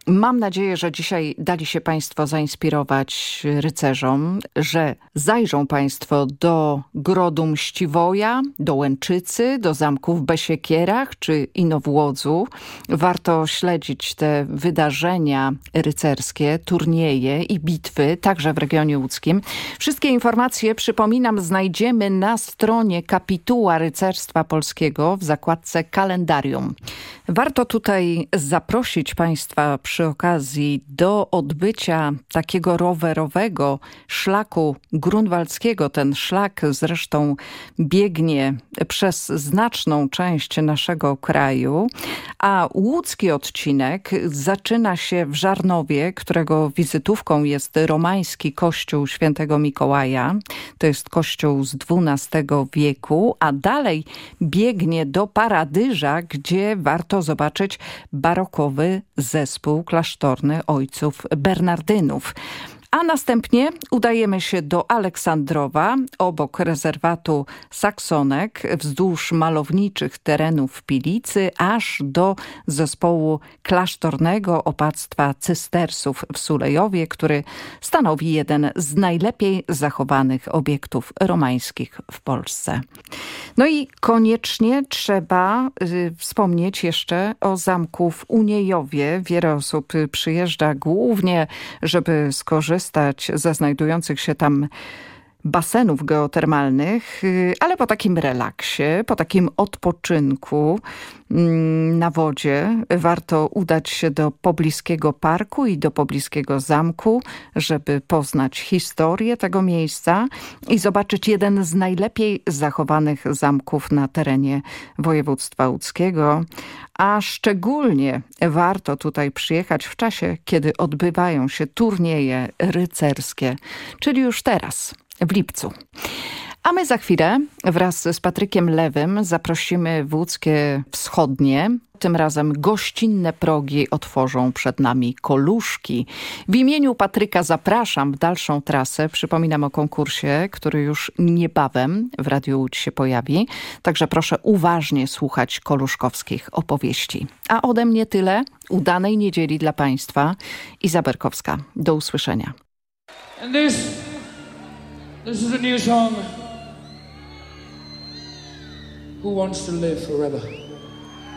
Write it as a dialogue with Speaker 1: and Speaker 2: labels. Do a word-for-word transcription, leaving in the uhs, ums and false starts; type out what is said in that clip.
Speaker 1: Mam nadzieję, że dzisiaj dali się Państwo zainspirować rycerzom, że zajrzą Państwo do Grodu Mściwoja, do Łęczycy, do zamku w Besiekierach czy Inowłodzu. Warto śledzić te wydarzenia rycerskie, turnieje i bitwy, także w regionie łódzkim. Wszystkie informacje, przypominam, znajdziemy na stronie Kapituła Rycerstwa Polskiego w zakładce kalendarium. Warto tutaj zaprosić Państwa przy okazji do odbycia takiego rowerowego szlaku grunwaldzkiego. Ten szlak zresztą biegnie przez znaczną część naszego kraju, a łódzki odcinek zaczyna się w Żarnowie, którego wizytówką jest romański kościół świętego Mikołaja. To jest kościół z dwunastego wieku, a dalej biegnie do Paradyża, gdzie warto zobaczyć barokowy zespół klasztorny ojców Bernardynów. A następnie udajemy się do Aleksandrowa, obok rezerwatu Saksonek, wzdłuż malowniczych terenów Pilicy, aż do zespołu klasztornego opactwa cystersów w Sulejowie, który stanowi jeden z najlepiej zachowanych obiektów romańskich w Polsce. No i koniecznie trzeba y, wspomnieć jeszcze o zamku w Uniejowie. Wiele osób przyjeżdża głównie, żeby skorzystać ze znajdujących się tam basenów geotermalnych, ale po takim relaksie, po takim odpoczynku na wodzie warto udać się do pobliskiego parku i do pobliskiego zamku, żeby poznać historię tego miejsca i zobaczyć jeden z najlepiej zachowanych zamków na terenie województwa łódzkiego. A szczególnie warto tutaj przyjechać w czasie, kiedy odbywają się turnieje rycerskie, czyli już teraz, w lipcu. A my za chwilę wraz z Patrykiem Lewym zaprosimy w Łódzkie Wschodnie. Tym razem gościnne progi otworzą przed nami Koluszki. W imieniu Patryka zapraszam w dalszą trasę. Przypominam o konkursie, który już niebawem w Radiu Łódź się pojawi. Także proszę uważnie słuchać koluszkowskich opowieści. A ode mnie tyle. Udanej niedzieli dla Państwa. Iza Berkowska. Do usłyszenia.
Speaker 2: And this, this is a new song. Who wants to live forever?